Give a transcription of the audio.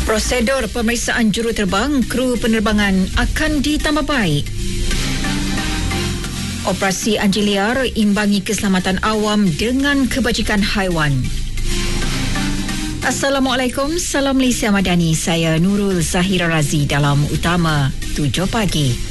Prosedur pemeriksaan juruterbang kru penerbangan akan ditambah baik. Operasi anjing liar imbangi keselamatan awam dengan kebajikan haiwan. Assalamualaikum, salam Malaysia Madani. Saya Nurul Zahira Razi dalam Utama 7 Pagi.